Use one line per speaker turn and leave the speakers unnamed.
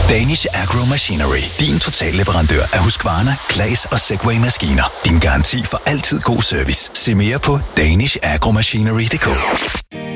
Danish Agro Machinery. Din totalleverandør af Husqvarna, Claas og Segway-maskiner. Din garanti for altid god service. Se mere på danishagromachinery.dk.